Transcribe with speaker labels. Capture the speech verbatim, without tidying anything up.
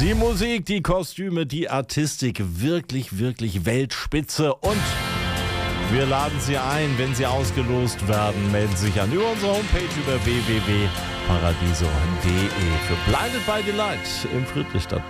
Speaker 1: Die Musik, die Kostüme, die Artistik, wirklich, wirklich Weltspitze. Und wir laden Sie ein, wenn Sie ausgelost werden, melden Sie sich an über unsere Homepage über w w w punkt paradiso punkt d e für Blinded by Delight im Friedrichstadt.